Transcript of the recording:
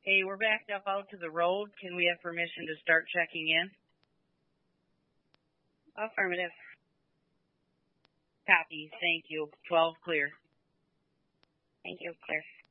Hey, we're backed up out to the road. Can we have permission to start checking in? Affirmative. Copy. Thank you. 12 clear. Thank you. Clear.